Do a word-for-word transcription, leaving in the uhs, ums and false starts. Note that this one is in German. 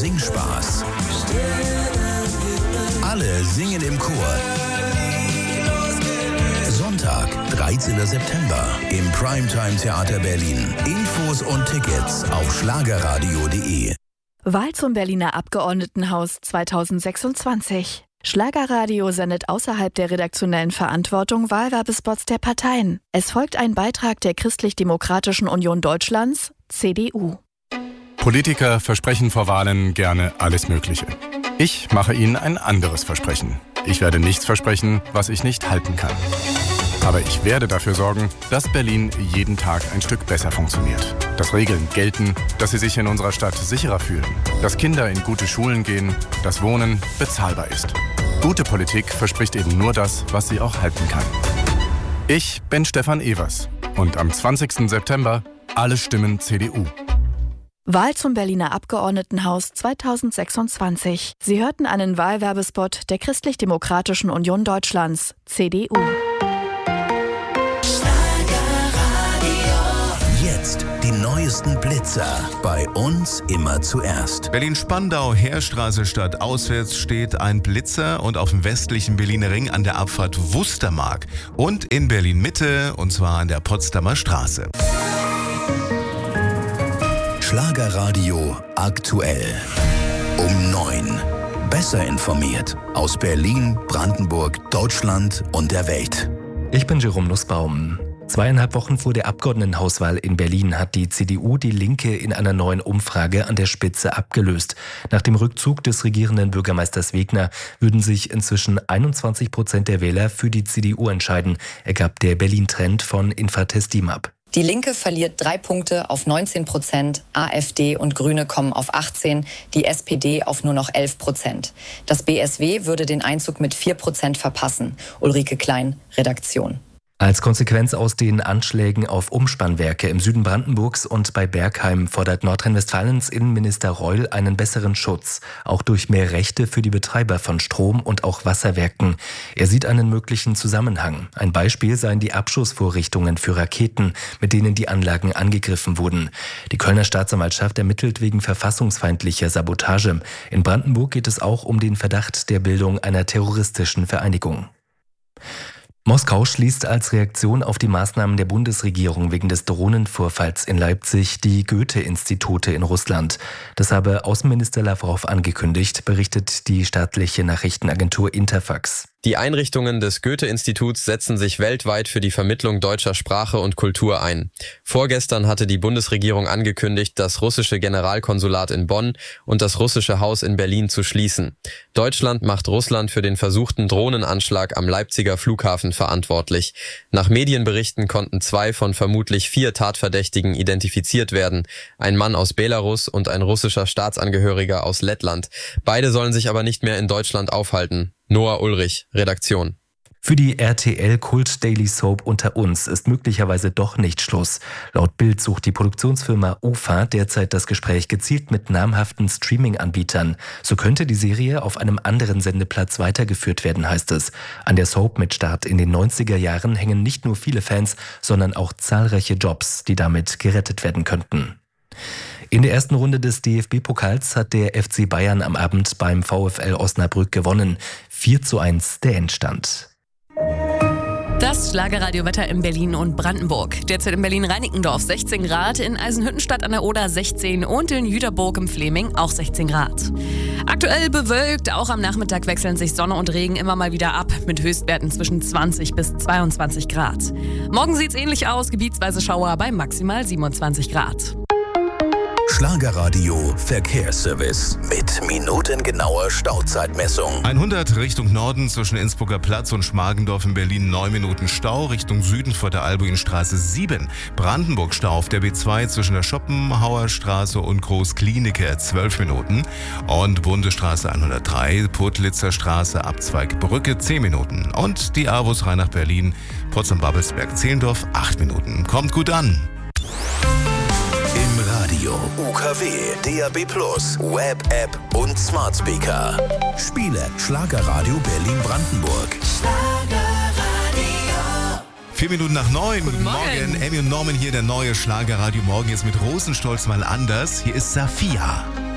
Singspaß. Alle singen im Chor. Sonntag, dreizehnten September im Primetime Theater Berlin. Infos und Tickets auf schlagerradio punkt de. Wahl zum Berliner Abgeordnetenhaus zweitausendsechsundzwanzig. Schlagerradio sendet außerhalb der redaktionellen Verantwortung Wahlwerbespots der Parteien. Es folgt ein Beitrag der Christlich-Demokratischen Union Deutschlands, C D U. Politiker versprechen vor Wahlen gerne alles Mögliche. Ich mache Ihnen ein anderes Versprechen. Ich werde nichts versprechen, was ich nicht halten kann. Aber ich werde dafür sorgen, dass Berlin jeden Tag ein Stück besser funktioniert. Dass Regeln gelten, dass Sie sich in unserer Stadt sicherer fühlen. Dass Kinder in gute Schulen gehen, dass Wohnen bezahlbar ist. Gute Politik verspricht eben nur das, was sie auch halten kann. Ich bin Stefan Evers und am zwanzigsten September alle Stimmen C D U. Wahl zum Berliner Abgeordnetenhaus zweitausendsechsundzwanzig. Sie hörten einen Wahlwerbespot der Christlich-Demokratischen Union Deutschlands, C D U. Jetzt die neuesten Blitzer. Bei uns immer zuerst. Berlin-Spandau, Heerstraße statt auswärts steht ein Blitzer und auf dem westlichen Berliner Ring an der Abfahrt Wustermark. Und in Berlin-Mitte, und zwar an der Potsdamer Straße. Schlagerradio aktuell. Um neun. Besser informiert. Aus Berlin, Brandenburg, Deutschland und der Welt. Ich bin Jerome Nussbaum. Zweieinhalb Wochen vor der Abgeordnetenhauswahl in Berlin hat die C D U die Linke in einer neuen Umfrage an der Spitze abgelöst. Nach dem Rückzug des regierenden Bürgermeisters Wegner würden sich inzwischen einundzwanzig Prozent der Wähler für die C D U entscheiden, ergab der Berlin-Trend von Infratestimab. Die Linke verliert drei Punkte auf neunzehn Prozent, AfD und Grüne kommen auf achtzehn, die S P D auf nur noch elf Prozent. Das B S W würde den Einzug mit vier Prozent verpassen. Ulrike Klein, Redaktion. Als Konsequenz aus den Anschlägen auf Umspannwerke im Süden Brandenburgs und bei Bergheim fordert Nordrhein-Westfalens Innenminister Reul einen besseren Schutz, auch durch mehr Rechte für die Betreiber von Strom- und auch Wasserwerken. Er sieht einen möglichen Zusammenhang. Ein Beispiel seien die Abschussvorrichtungen für Raketen, mit denen die Anlagen angegriffen wurden. Die Kölner Staatsanwaltschaft ermittelt wegen verfassungsfeindlicher Sabotage. In Brandenburg geht es auch um den Verdacht der Bildung einer terroristischen Vereinigung. Moskau schließt als Reaktion auf die Maßnahmen der Bundesregierung wegen des Drohnenvorfalls in Leipzig die Goethe-Institute in Russland. Das habe Außenminister Lawrow angekündigt, berichtet die staatliche Nachrichtenagentur Interfax. Die Einrichtungen des Goethe-Instituts setzen sich weltweit für die Vermittlung deutscher Sprache und Kultur ein. Vorgestern hatte die Bundesregierung angekündigt, das russische Generalkonsulat in Bonn und das russische Haus in Berlin zu schließen. Deutschland macht Russland für den versuchten Drohnenanschlag am Leipziger Flughafen verantwortlich. Nach Medienberichten konnten zwei von vermutlich vier Tatverdächtigen identifiziert werden. Ein Mann aus Belarus und ein russischer Staatsangehöriger aus Lettland. Beide sollen sich aber nicht mehr in Deutschland aufhalten. Noah Ulrich, Redaktion. Für die R T L-Kult-Daily Soap Unter uns ist möglicherweise doch nicht Schluss. Laut Bild sucht die Produktionsfirma U F A derzeit das Gespräch gezielt mit namhaften Streaming-Anbietern. So könnte die Serie auf einem anderen Sendeplatz weitergeführt werden, heißt es. An der Soap mit Start in den neunziger Jahren hängen nicht nur viele Fans, sondern auch zahlreiche Jobs, die damit gerettet werden könnten. In der ersten Runde des D F B-Pokals hat der F C Bayern am Abend beim VfL Osnabrück gewonnen. vier zu eins der Endstand. Das Schlagerradiowetter in Berlin und Brandenburg. Derzeit in Berlin-Reinickendorf sechzehn Grad, in Eisenhüttenstadt an der Oder sechzehn und in Jüterburg im Fleming auch sechzehn Grad. Aktuell bewölkt, auch am Nachmittag wechseln sich Sonne und Regen immer mal wieder ab, mit Höchstwerten zwischen zwanzig bis zweiundzwanzig Grad. Morgen sieht's ähnlich aus, gebietsweise Schauer bei maximal siebenundzwanzig Grad. Schlagerradio Verkehrsservice mit minutengenauer Stauzeitmessung. hundert Richtung Norden zwischen Innsbrucker Platz und Schmargendorf in Berlin neun Minuten Stau. Richtung Süden vor der Albuinstraße sieben. Brandenburg Stau auf der B zwei zwischen der Schopenhauer Straße und Großklinike zwölf Minuten. Und Bundesstraße hundertdrei, Putlitzer Straße, Abzweig Brücke zehn Minuten. Und die A-Bus rein nach Berlin, Potsdam-Babelsberg-Zehlendorf acht Minuten. Kommt gut an. Radio, U K W, D A B plus, Web-App und Smart Speaker. Spiele Schlagerradio Berlin-Brandenburg. Schlagerradio. Vier Minuten nach neun. Guten Morgen. Morgen. Emmy und Norman hier, der neue Schlagerradio Morgen jetzt mit Rosenstolz mal anders. Hier ist Safia.